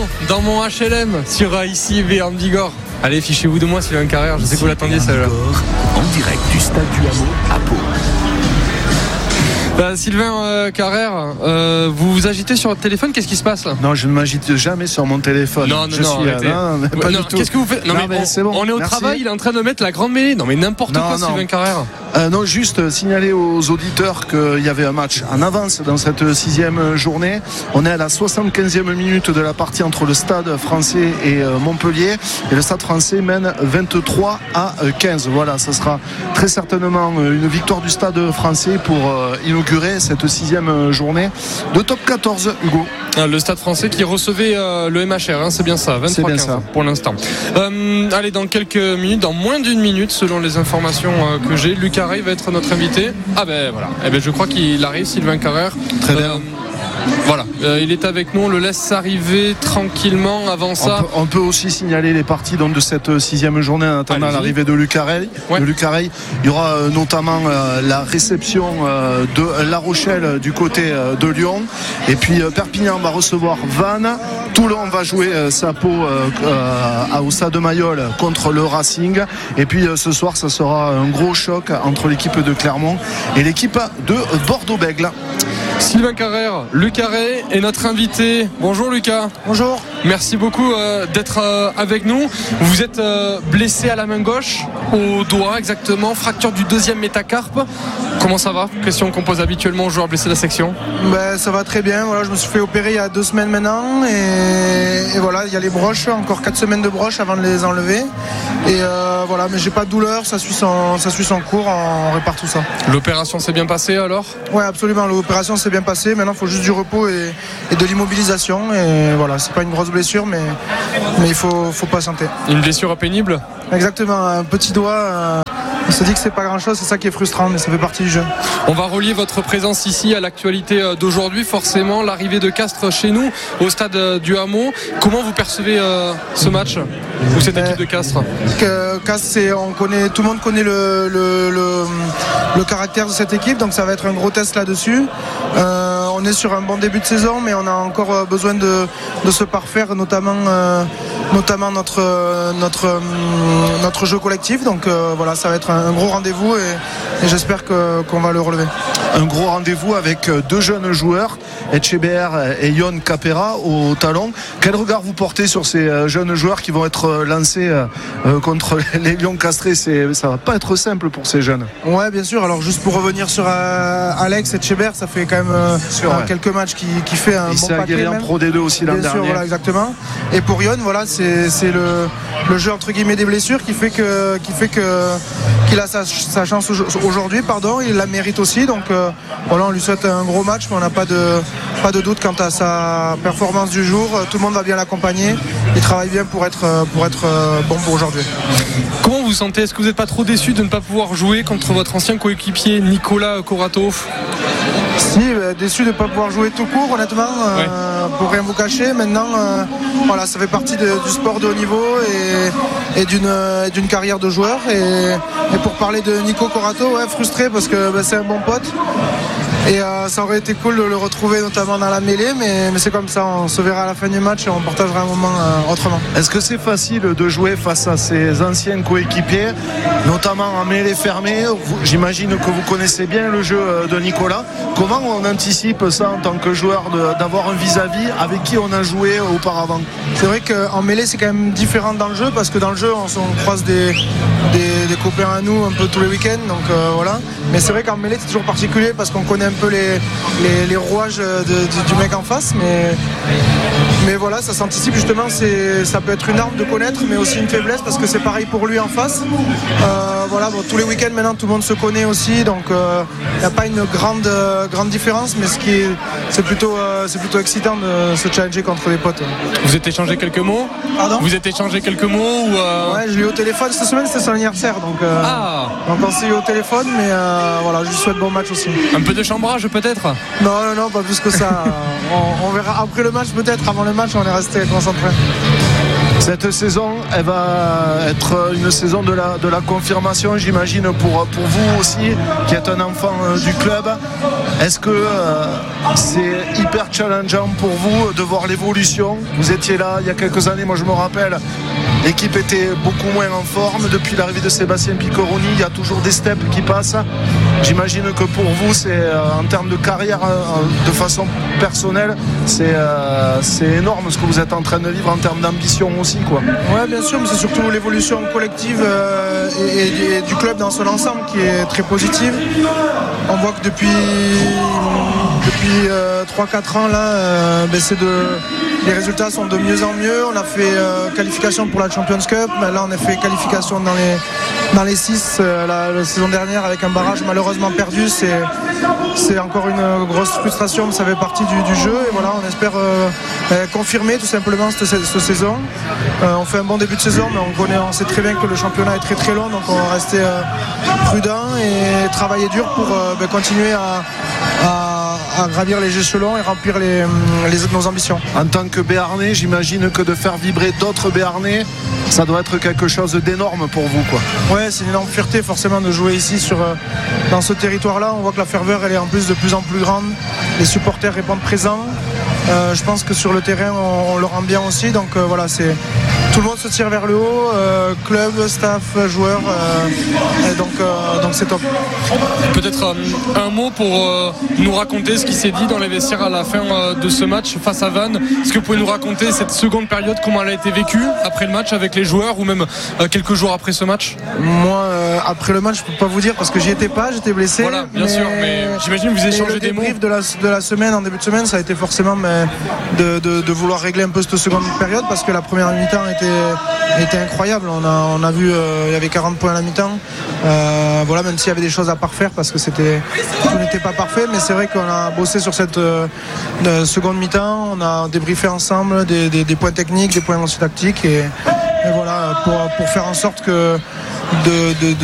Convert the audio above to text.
dans mon HLM sur ICV en Bigorre. Allez, fichez-vous de moi, Sylvain Carrère, je sais que vous l'attendiez celle-là. En direct du stade du Hameau à Pau. Sylvain Carrère, vous vous agitez sur votre téléphone, qu'est-ce qui se passe là? Non, je ne m'agite jamais sur mon téléphone. Non, pas du tout. Qu'est-ce que vous faites? Non, mais c'est bon. On est au travail, il est en train de mettre la grande mêlée. Non mais n'importe quoi, Sylvain Carrère. Non, juste signaler aux auditeurs qu'il y avait un match en avance dans cette 6e journée. On est à la 75e minute de la partie entre le Stade Français et Montpellier. Et le Stade Français mène 23-15. Voilà, ça sera très certainement une victoire du Stade Français pour inaugurer cette 6e journée de top 14, Hugo. Le Stade Français qui recevait le MHR, hein, c'est bien ça, 23-15 pour l'instant. Allez, dans quelques minutes, dans moins d'une minute, selon les informations que j'ai, Lucas Rey va être notre invité. Ah ben voilà, je crois qu'il arrive, Sylvain Carrère. Très bien. Voilà, il est avec nous, on le laisse arriver tranquillement. Avant ça, on peut aussi signaler les parties donc, de cette 6e journée en attendant l'arrivée de Lucas Rey. Ouais. Il y aura notamment la réception de La Rochelle du côté de Lyon. Et puis Perpignan va recevoir Vannes. Toulon va jouer sa peau au Stade de Mayol contre le Racing. Et puis ce soir, ça sera un gros choc entre l'équipe de Clermont et l'équipe de Bordeaux-Bègles. Sylvain Carrère, Lucas Rey est notre invité. Bonjour Lucas. Bonjour. Merci beaucoup d'être avec nous. Vous êtes blessé à la main gauche, au doigt exactement, fracture du 2e métacarpe. Comment ça va? Question qu'on pose habituellement aux joueurs blessés de la section. Ça va très bien. Voilà, je me suis fait opérer il y a 2 semaines maintenant. Et voilà, il y a les broches, encore 4 semaines de broches avant de les enlever. Et voilà, mais j'ai pas de douleur, ça suit son cours, on répare tout ça. L'opération s'est bien passée alors? Ouais, absolument, l'opération s'est bien passée. Maintenant, il faut juste du repos et de l'immobilisation. Et voilà, c'est pas une grosse blessure, mais il faut patienter. Une blessure pénible? Exactement, un petit doigt. On se dit que c'est pas grand chose, c'est ça qui est frustrant, mais ça fait partie du jeu. On va relier votre présence ici à l'actualité d'aujourd'hui, forcément, l'arrivée de Castres chez nous, au stade du Hameau. Comment vous percevez ce match ou cette équipe de Castres? Castres, tout le monde connaît le caractère de cette équipe, donc ça va être un gros test là-dessus. On est sur un bon début de saison, mais on a encore besoin de se parfaire, notamment notre jeu collectif. Donc voilà, ça va être un gros rendez-vous et j'espère qu'on va le relever. Un gros rendez-vous avec 2 jeunes joueurs, Etcheber et Yon Capera au talon. Quel regard vous portez sur ces jeunes joueurs qui vont être lancés contre les Lions castrés? Ça va pas être simple pour ces jeunes. Ouais, bien sûr. Alors juste pour revenir sur Alex Etcheber, ça fait quand même quelques matchs qui fait un bon paquet. Il s'est en Pro D2 aussi l'an dernier. Voilà, exactement. Et pour Yon, voilà, c'est le jeu entre guillemets des blessures qui fait qu'il a sa chance aujourd'hui, il la mérite aussi. Donc voilà, on lui souhaite un gros match, mais on n'a pas de doute quant à sa performance du jour. Tout le monde va bien l'accompagner. Il travaille bien pour être bon pour aujourd'hui. Comment vous sentez? Est-ce que vous n'êtes pas trop déçu de ne pas pouvoir jouer contre votre ancien coéquipier Nicolas Koratov? Si, déçu de ne pas pouvoir jouer tout court, honnêtement, pour rien vous cacher. Maintenant, voilà, ça fait partie du sport de haut niveau et d'une carrière de joueur. Et pour parler de Nico Koratov, frustré parce que c'est un bon pote. Et ça aurait été cool de le retrouver notamment dans la mêlée, mais c'est comme ça, on se verra à la fin du match et on partagera un moment autrement. Est-ce que c'est facile de jouer face à ses anciens coéquipiers, notamment en mêlée fermée? J'imagine que vous connaissez bien le jeu de Nicolas. Comment on anticipe ça en tant que joueur, d'avoir un vis-à-vis avec qui on a joué auparavant? C'est vrai qu'en mêlée c'est quand même différent dans le jeu, parce que dans le jeu on croise des copains à nous un peu tous les week-ends, donc voilà. Mais c'est vrai qu'en mêlée c'est toujours particulier parce qu'on connaît un peu les rouages du mec en face, mais voilà, ça s'anticipe justement. Ça peut être une arme de connaître, mais aussi une faiblesse parce que c'est pareil pour lui en face. Voilà, tous les week-ends maintenant tout le monde se connaît aussi, donc il n'y a pas une grande différence, mais c'est plutôt excitant de se challenger contre les potes. Vous êtes échangé quelques mots? Pardon? Vous êtes échangé quelques mots ou Ouais, je l'ai eu au téléphone cette semaine, c'était son anniversaire, donc on s'est eu au téléphone, mais voilà, je lui souhaite bon match aussi. Un peu de chambrage peut-être? Non, pas plus que ça. On verra après le match peut-être. Avant le match, on est resté concentré. Cette saison, elle va être une saison de la confirmation, j'imagine, pour vous aussi, qui êtes un enfant du club. Est-ce que c'est hyper challengeant pour vous de voir l'évolution? Vous étiez là il y a quelques années, moi je me rappelle, l'équipe était beaucoup moins en forme. Depuis l'arrivée de Sébastien Piccoroni, il y a toujours des steps qui passent. J'imagine que pour vous, c'est en termes de carrière, de façon personnelle, c'est énorme ce que vous êtes en train de vivre en termes d'ambition aussi, quoi. Ouais, bien sûr, mais c'est surtout l'évolution collective et du club dans son ensemble qui est très positive. On voit que depuis 3-4 ans là, les résultats sont de mieux en mieux. On a fait qualification pour la Champions Cup, mais là on a fait qualification dans les 6 la saison dernière avec un barrage malheureusement perdu. C'est encore une grosse frustration, mais ça fait partie du jeu. Et voilà, on espère confirmer tout simplement cette saison. On fait un bon début de saison, mais on sait très bien que le championnat est très très long, donc on va rester prudent et travailler dur pour continuer à gravir les échelons et remplir nos ambitions. En tant que Béarnais, j'imagine que de faire vibrer d'autres Béarnais, ça doit être quelque chose d'énorme pour vous, quoi. Ouais, c'est une énorme fierté forcément de jouer ici dans ce territoire-là. On voit que la ferveur elle est en plus de plus en plus grande. Les supporters répondent présents. Je pense que sur le terrain on le rend bien aussi. Donc voilà, tout le monde se tire vers le haut, club, staff, joueurs, donc c'est top. Peut-être un mot pour nous raconter ce qui s'est dit dans les vestiaires à la fin de ce match face à Vannes. Est-ce que vous pouvez nous raconter cette seconde période, comment elle a été vécue après le match avec les joueurs ou même quelques jours après ce match? Moi, après le match, je peux pas vous dire parce que j'y étais pas, j'étais blessé. Voilà, bien sûr, mais j'imagine que vous échangez des mots. Le débrief de la semaine, en début de semaine, ça a été forcément de vouloir régler un peu cette seconde période parce que la première mi-temps était incroyable. On a vu il y avait 40 points à la mi-temps. Voilà, même s'il y avait des choses à parfaire parce que tout n'était pas parfait, mais c'est vrai qu'on a bossé sur cette seconde mi-temps. On a débriefé ensemble des points techniques, des points aussi tactiques et voilà pour faire en sorte que